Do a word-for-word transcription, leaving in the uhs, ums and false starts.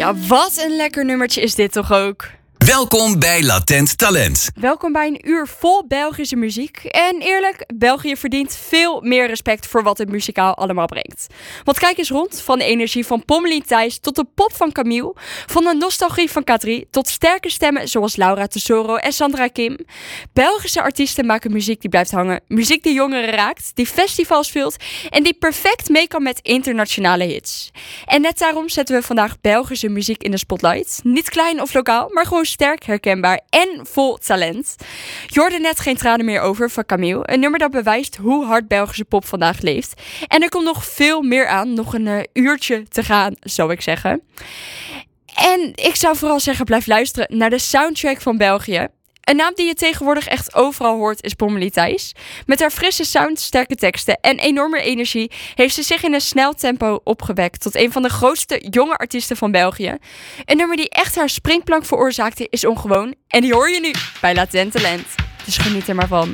Nou, wat een lekker nummertje is dit toch ook? Welkom bij Latent Talent. Welkom bij een uur vol Belgische muziek. En eerlijk, België verdient veel meer respect voor wat het muzikaal allemaal brengt. Want kijk eens rond, van de energie van Pommelien Thijs tot de pop van Camille, van de nostalgie van K drie tot sterke stemmen zoals Laura Tesoro en Sandra Kim. Belgische artiesten maken muziek die blijft hangen, muziek die jongeren raakt, die festivals vult en die perfect mee kan met internationale hits. En net daarom zetten we vandaag Belgische muziek in de spotlight. Niet klein of lokaal, maar gewoon sterk, herkenbaar en vol talent. Je hoorde net Geen tranen meer over van Camille. Een nummer dat bewijst hoe hard Belgische pop vandaag leeft. En er komt nog veel meer aan. Nog een uh, uurtje te gaan, zou ik zeggen. En ik zou vooral zeggen, blijf luisteren naar de soundtrack van België. Een naam die je tegenwoordig echt overal hoort is Pommelien Thijs. Met haar frisse sound, sterke teksten en enorme energie heeft ze zich in een snel tempo opgewekt tot een van de grootste jonge artiesten van België. Een nummer die echt haar springplank veroorzaakte is ongewoon en die hoor je nu bij Latent Talent. Dus geniet er maar van.